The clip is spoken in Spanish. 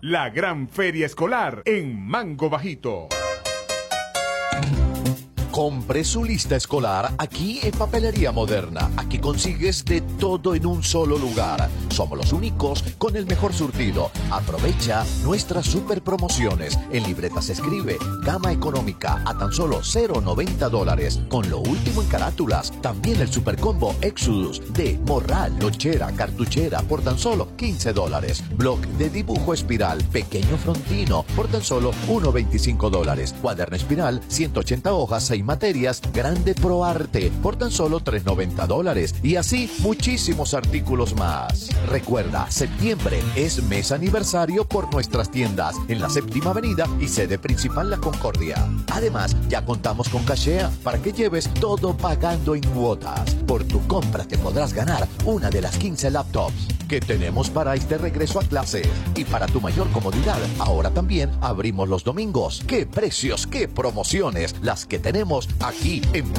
la gran feria escolar en Mango Bajito. Compre su lista escolar aquí en Papelería Moderna. Aquí consigues de todo en un solo lugar. Somos los únicos con el mejor surtido. Aprovecha nuestras super promociones. En libretas escribe gama económica a tan solo $0.90. Con lo último en carátulas. También el super combo Exodus de morral, lonchera, cartuchera por tan solo $15. Bloc de dibujo espiral pequeño frontino por tan solo $1.25. Cuaderno espiral 180 hojas 6 materias grande Pro Arte por tan solo $3.90 y así muchísimos artículos más. Recuerda, septiembre es mes aniversario por nuestras tiendas en la Séptima Avenida y sede principal La Concordia. Además, ya contamos con Cachea para que lleves todo pagando en cuotas. Por tu compra te podrás ganar una de las 15 laptops que tenemos para este regreso a clases. Y para tu mayor comodidad, ahora también abrimos los domingos. ¡Qué precios, qué promociones las que tenemos aquí en